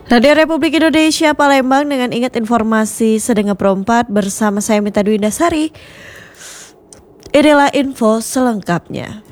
Radio Republik Indonesia Palembang dengan ingat informasi Sedengar Perempat bersama saya Mita Dwi Dasari. Inilah info selengkapnya.